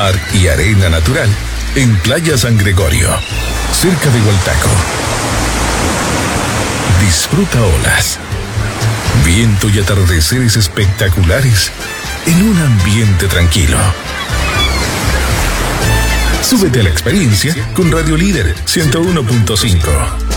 mar y arena natural en Playa San Gregorio, cerca de Hualtaco. Disfruta olas, viento y atardeceres espectaculares en un ambiente tranquilo. Súbete a la experiencia con Radio Líder 101.5.